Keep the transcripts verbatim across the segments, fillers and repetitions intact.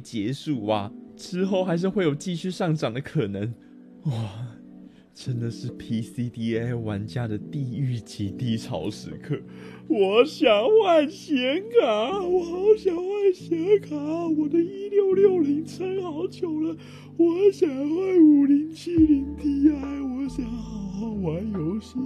结束啊，之后还是会有继续上涨的可能。哇，真的是 P C D A 玩家的地狱级低潮时刻。我想换显卡，我好想换显卡，我的一六六零撑好久了，我想换五零七零 T I， 我想好好玩游戏。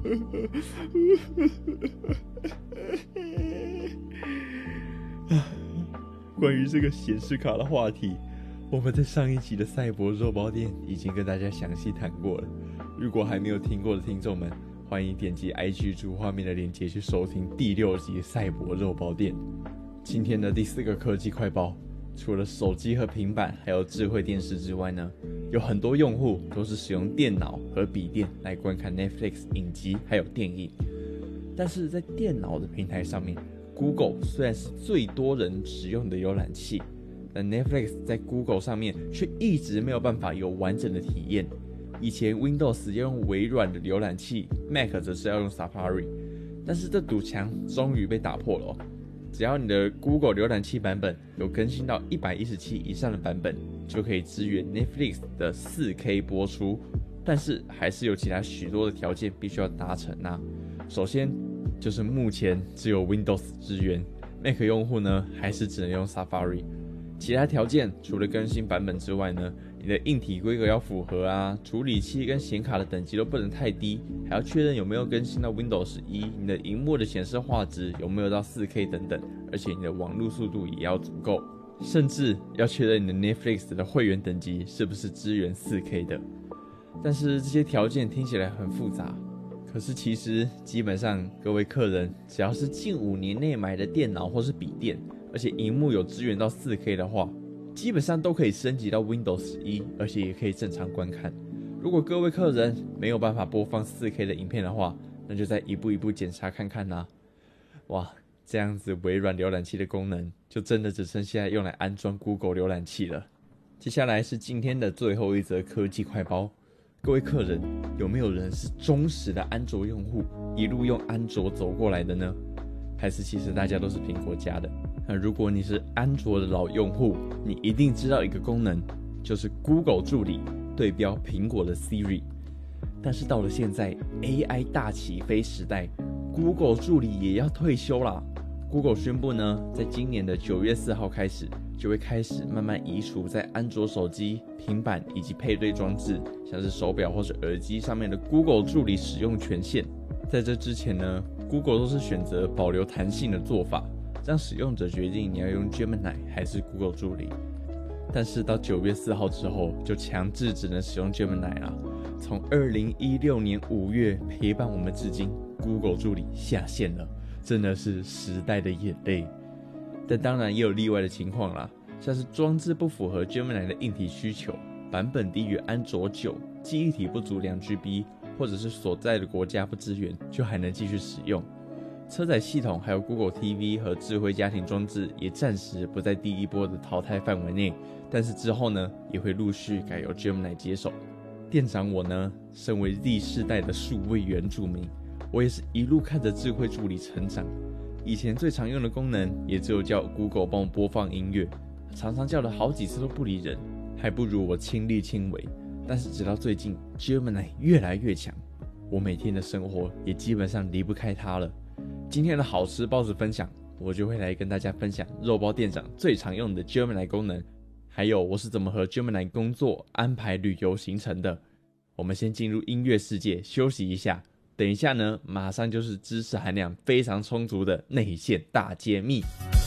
关于这个显示卡的话题，我们在上一集的赛博肉包店已经跟大家详细谈过了。如果还没有听过的听众们，欢迎点击 I G 主画面的链接去收听第六集赛博肉包店。今天的第四个科技快报，除了手机和平板还有智慧电视之外呢，有很多用户都是使用电脑和笔电来观看 Netflix 影集还有电影。但是在电脑的平台上面， Google 虽然是最多人使用的浏览器，但 Netflix 在 Google 上面却一直没有办法有完整的体验。以前 Windows 要用微软的浏览器， Mac 则是要用 Safari， 但是这堵墙终于被打破了哦。只要你的 Google 浏览器版本有更新到一百一十七以上的版本，就可以支援 Netflix 的 四K 播出，但是还是有其他许多的条件必须要达成啊。首先就是目前只有 Windows 支援， Mac 用户呢还是只能用 Safari。其他条件除了更新版本之外呢，你的硬体规格要符合啊，处理器跟显卡的等级都不能太低，还要确认有没有更新到 Windows 十一，你的萤幕的显示画质有没有到 四K 等等，而且你的网络速度也要足够，甚至要确认你的 Netflix 的会员等级是不是支援 四K 的。但是这些条件听起来很复杂，可是其实基本上各位客人只要是近五年内买的电脑或是笔电，而且萤幕有支援到 四K 的话，基本上都可以升级到 Windows 十一，而且也可以正常观看。如果各位客人没有办法播放 四K 的影片的话，那就再一步一步检查看看啦。哇，这样子微软浏览器的功能就真的只剩下用来安装 Google 浏览器了。接下来是今天的最后一则科技快报。各位客人，有没有人是忠实的安卓用户，一路用安卓走过来的呢？还是其实大家都是苹果家的？那如果你是安卓的老用户，你一定知道一个功能，就是 Google 助理对标苹果的 Siri。但是到了现在 A I 大起飞时代， Google 助理也要退休啦。 Google 宣布呢，在今年的九月四号开始，就会开始慢慢移除在安卓手机、平板以及配对装置，像是手表或是耳机上面的 Google 助理使用权限。在这之前呢， Google 都是选择保留弹性的做法，让使用者决定你要用 Gemini 还是 Google 助理。但是到九月四号之后，就强制只能使用 Gemini 啦。从二零一六年五月陪伴我们至今， Google 助理下线了，真的是时代的眼泪。但当然也有例外的情况啦，像是装置不符合 Gemini 的硬体需求，版本低于安卓九，记忆体不足 两 G B， 或者是所在的国家不支援，就还能继续使用。车载系统还有 Google T V 和智慧家庭装置也暂时不在第一波的淘汰范围内，但是之后呢，也会陆续改由 Gemini 接手。店长我呢，身为 Z 世代的数位原住民，我也是一路看着智慧助理成长。以前最常用的功能也只有叫 Google 帮我播放音乐，常常叫了好几次都不理人，还不如我亲力亲为。但是直到最近 Gemini 越来越强，我每天的生活也基本上离不开它了。今天的好吃包子分享，我就会来跟大家分享肉包店长最常用的 Gemini 功能，还有我是怎么和 Gemini 工作、安排旅游行程的。我们先进入音乐世界休息一下，等一下呢，马上就是知识含量非常充足的内线大揭秘。